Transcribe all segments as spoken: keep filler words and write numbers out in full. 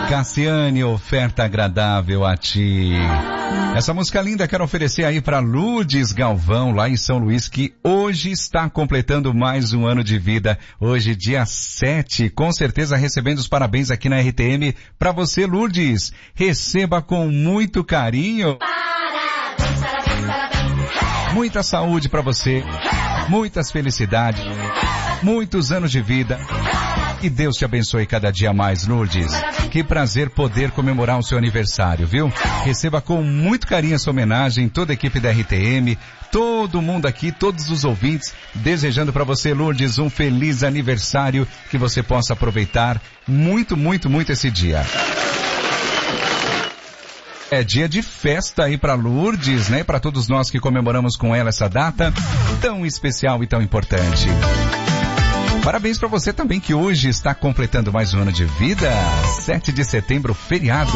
Cassiane, oferta agradável a ti. Essa música linda quero oferecer aí para Lourdes Galvão, lá em São Luís, que hoje está completando mais um ano de vida. Hoje, dia sete, com certeza recebendo os parabéns aqui na R T M. Para você, Lourdes, receba com muito carinho. Parabéns, parabéns, parabéns. Muita saúde para você, muitas felicidades, muitos anos de vida. Que Deus te abençoe cada dia mais, Lourdes. Que prazer poder comemorar o seu aniversário, viu? Receba com muito carinho essa homenagem, toda a equipe da R T M, todo mundo aqui, todos os ouvintes, desejando para você, Lourdes, um feliz aniversário, que você possa aproveitar muito, muito, muito esse dia. É dia de festa aí para Lourdes, né? Para todos nós que comemoramos com ela essa data tão especial e tão importante. Parabéns para você também que hoje está completando mais um ano de vida, sete de setembro, feriado.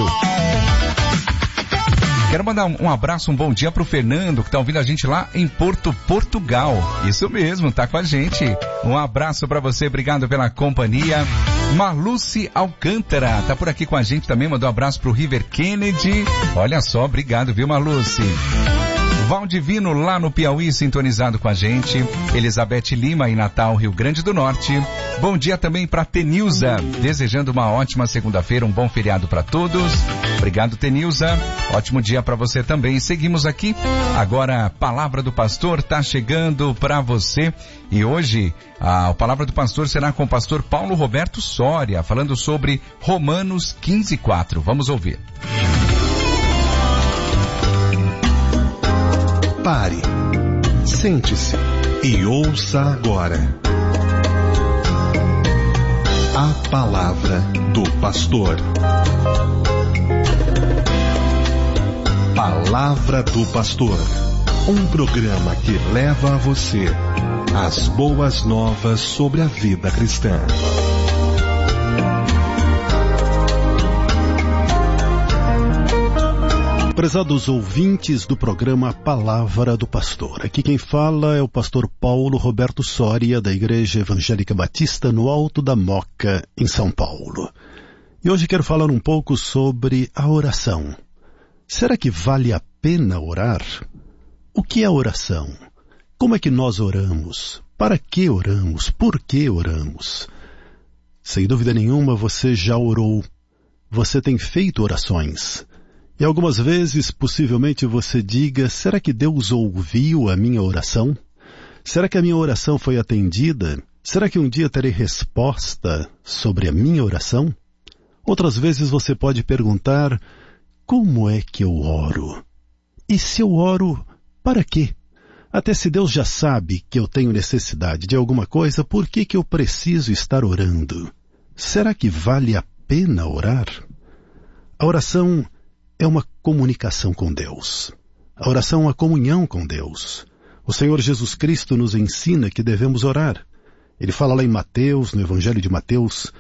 Quero mandar um, um abraço, um bom dia pro Fernando, que tá ouvindo a gente lá em Porto, Portugal. Isso mesmo, tá com a gente. Um abraço para você, obrigado pela companhia. Maluce Alcântara, tá por aqui com a gente também, mandou um abraço pro River Kennedy. Olha só, obrigado, viu, Maluce? Valdivino lá no Piauí, sintonizado com a gente. Elizabeth Lima em Natal, Rio Grande do Norte. Bom dia também para Tenilza, desejando uma ótima segunda-feira, um bom feriado para todos. Obrigado, Tenilza. Ótimo dia para você também. Seguimos aqui. Agora, a Palavra do Pastor tá chegando para você. E hoje, a Palavra do Pastor será com o pastor Paulo Roberto Soria, falando sobre Romanos quinze, quatro. Vamos ouvir. Pare, sente-se e ouça agora a Palavra do Pastor. Palavra do Pastor, um programa que leva a você as boas novas sobre a vida cristã. Prezados ouvintes do programa Palavra do Pastor, aqui quem fala é o pastor Paulo Roberto Soria, da Igreja Evangélica Batista no Alto da Moca, em São Paulo. E hoje quero falar um pouco sobre a oração. Será que vale a pena orar? O que é oração? Como é que nós oramos? Para que oramos? Por que oramos? Sem dúvida nenhuma, você já orou. Você tem feito orações. E algumas vezes, possivelmente, você diga, será que Deus ouviu a minha oração? Será que a minha oração foi atendida? Será que um dia terei resposta sobre a minha oração? Outras vezes você pode perguntar, como é que eu oro? E se eu oro, para quê? Até se Deus já sabe que eu tenho necessidade de alguma coisa, por que que eu preciso estar orando? Será que vale a pena orar? A oração é uma comunicação com Deus. A oração é uma comunhão com Deus. O Senhor Jesus Cristo nos ensina que devemos orar. Ele fala lá em Mateus, no Evangelho de Mateus,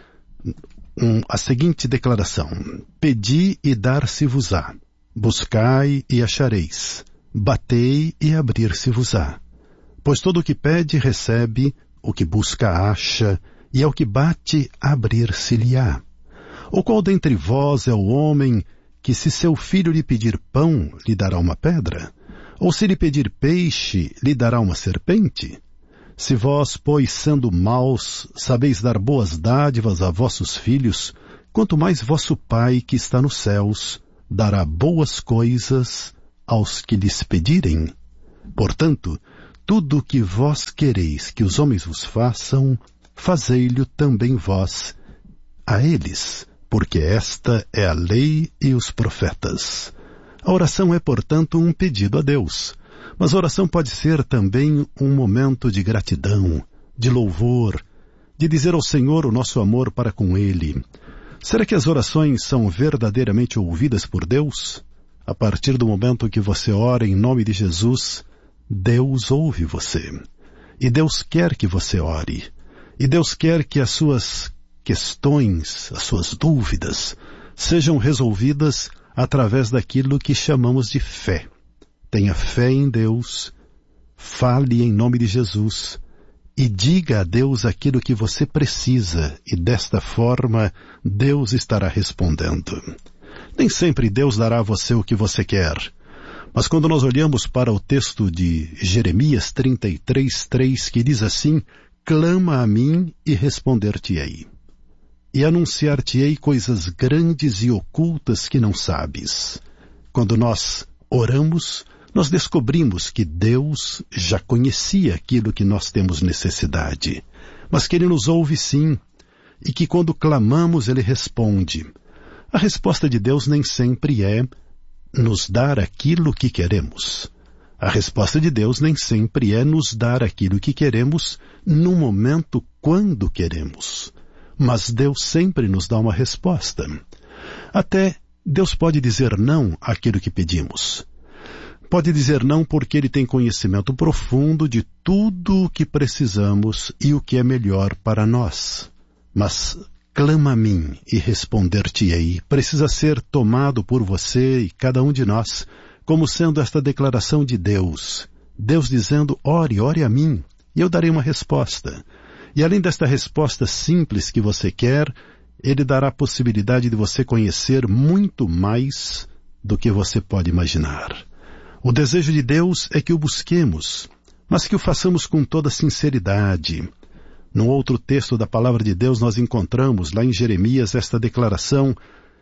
um, a seguinte declaração: Pedi e dar-se-vos-á, buscai e achareis, batei e abrir-se-vos-á. Pois todo o que pede recebe, o que busca acha, e ao que bate abrir-se-lhe-á. Ou qual dentre vós é o homem que se seu filho lhe pedir pão, lhe dará uma pedra? Ou se lhe pedir peixe, lhe dará uma serpente? Se vós, pois, sendo maus, sabeis dar boas dádivas a vossos filhos, quanto mais vosso Pai, que está nos céus, dará boas coisas aos que lhes pedirem. Portanto, tudo o que vós quereis que os homens vos façam, fazei-lho também vós a eles, porque esta é a lei e os profetas. A oração é, portanto, um pedido a Deus. Mas a oração pode ser também um momento de gratidão, de louvor, de dizer ao Senhor o nosso amor para com Ele. Será que as orações são verdadeiramente ouvidas por Deus? A partir do momento que você ora em nome de Jesus, Deus ouve você. E Deus quer que você ore. E Deus quer que as suas questões, as suas dúvidas, sejam resolvidas através daquilo que chamamos de fé. Tenha fé em Deus, fale em nome de Jesus e diga a Deus aquilo que você precisa, e desta forma Deus estará respondendo. Nem sempre Deus dará a você o que você quer, mas quando nós olhamos para o texto de Jeremias trinta e três, três, que diz assim: clama a mim e responder-te-ei, e anunciar-te-ei coisas grandes e ocultas que não sabes. Quando nós oramos, nós descobrimos que Deus já conhecia aquilo que nós temos necessidade, mas que Ele nos ouve sim, e que quando clamamos Ele responde. A resposta de Deus nem sempre é nos dar aquilo que queremos. A resposta de Deus nem sempre é nos dar aquilo que queremos no momento quando queremos. Mas Deus sempre nos dá uma resposta. Até Deus pode dizer não àquilo que pedimos. Pode dizer não porque Ele tem conhecimento profundo de tudo o que precisamos e o que é melhor para nós. Mas clama a mim e responder-te-ei precisa ser tomado por você e cada um de nós como sendo esta declaração de Deus. Deus dizendo: ore, ore a mim, e eu darei uma resposta. E além desta resposta simples que você quer, Ele dará a possibilidade de você conhecer muito mais do que você pode imaginar. O desejo de Deus é que o busquemos, mas que o façamos com toda sinceridade. Num outro texto da palavra de Deus nós encontramos, lá em Jeremias, esta declaração: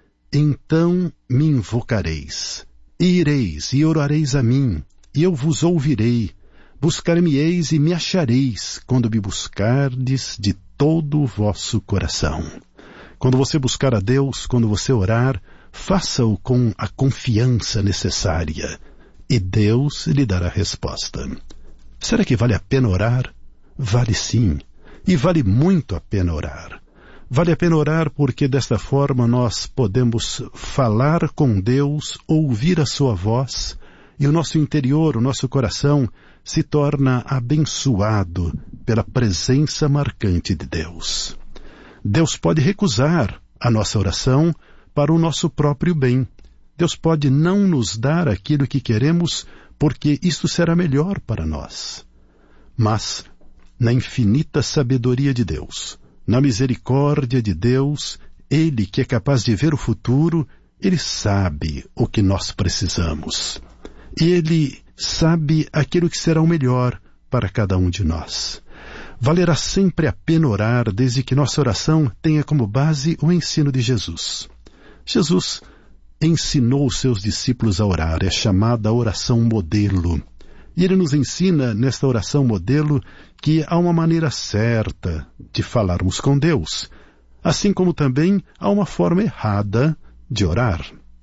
então me invocareis, e ireis e orareis a mim, e eu vos ouvirei. Buscar-me-eis e me achareis, quando me buscardes de todo o vosso coração. Quando você buscar a Deus, quando você orar, faça-o com a confiança necessária, e Deus lhe dará a resposta. Será que vale a pena orar? Vale sim, e vale muito a pena orar. Vale a pena orar porque desta forma nós podemos falar com Deus, ouvir a sua voz, e o nosso interior, o nosso coração, se torna abençoado pela presença marcante de Deus. Deus pode recusar a nossa oração para o nosso próprio bem. Deus pode não nos dar aquilo que queremos, porque isto será melhor para nós. Mas, na infinita sabedoria de Deus, na misericórdia de Deus, Ele que é capaz de ver o futuro, Ele sabe o que nós precisamos. E Ele sabe aquilo que será o melhor para cada um de nós. Valerá sempre a pena orar, desde que nossa oração tenha como base o ensino de Jesus. Jesus ensinou os seus discípulos a orar, é chamada oração modelo. E Ele nos ensina, nesta oração modelo, que há uma maneira certa de falarmos com Deus, assim como também há uma forma errada de orar.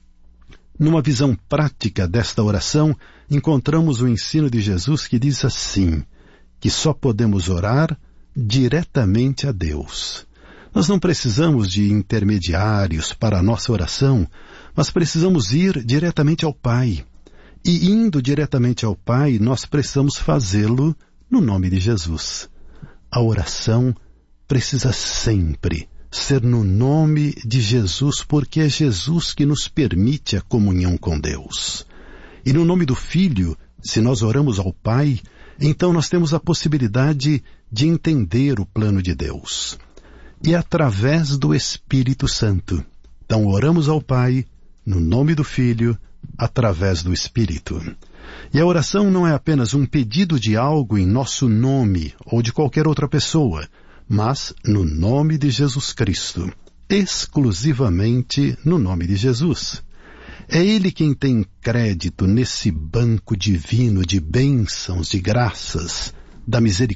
Numa visão prática desta oração, encontramos o ensino de Jesus que diz assim, que só podemos orar diretamente a Deus. Nós não precisamos de intermediários para a nossa oração, mas precisamos ir diretamente ao Pai. E indo diretamente ao Pai, nós precisamos fazê-lo no nome de Jesus. A oração precisa sempre ser no nome de Jesus, porque é Jesus que nos permite a comunhão com Deus. E no nome do Filho, se nós oramos ao Pai, então nós temos a possibilidade de entender o plano de Deus. E através do Espírito Santo. Então oramos ao Pai, no nome do Filho, através do Espírito. E a oração não é apenas um pedido de algo em nosso nome ou de qualquer outra pessoa, mas no nome de Jesus Cristo, exclusivamente no nome de Jesus. É Ele quem tem crédito nesse banco divino de bênçãos, de graças, da misericórdia